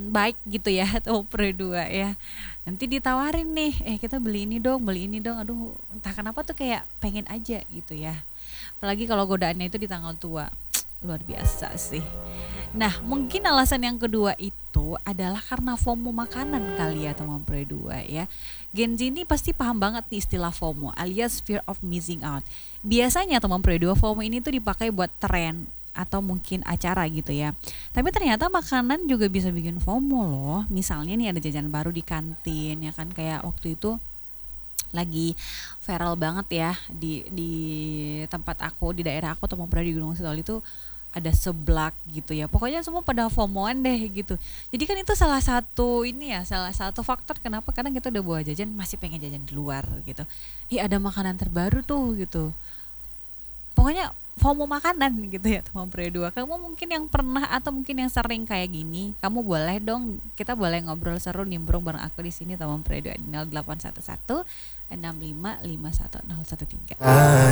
baik gitu ya teman Pro 2 ya. Nanti ditawarin nih, kita beli ini dong. Aduh, entah kenapa tuh kayak pengen aja gitu ya. Apalagi kalau godaannya itu di tanggal tua. Luar biasa sih. Nah, mungkin alasan yang kedua itu adalah karena FOMO makanan kali ya teman Pre 2 ya. Gen Z ini pasti paham banget nih istilah FOMO alias fear of missing out. Biasanya teman Pre 2 FOMO ini tuh dipakai buat tren atau mungkin acara gitu ya. Tapi ternyata makanan juga bisa bikin FOMO loh. Misalnya nih ada jajan baru di kantin ya kan kayak waktu itu lagi viral banget ya di tempat aku di daerah aku teman Pre di Gunung Sidol itu ada seblak gitu ya. Pokoknya semua pada FOMOan deh gitu. Jadi kan itu salah satu ini ya, salah satu faktor kenapa kadang kita udah bawa jajan masih pengen jajan di luar gitu. Ih ada makanan terbaru tuh gitu. Pokoknya FOMO makanan gitu ya teman Pre 2. Kamu mungkin yang pernah atau mungkin yang sering kayak gini, kamu boleh dong kita boleh ngobrol seru nimbrung bareng aku di sini teman Pre 2 di 0811 65 51 013.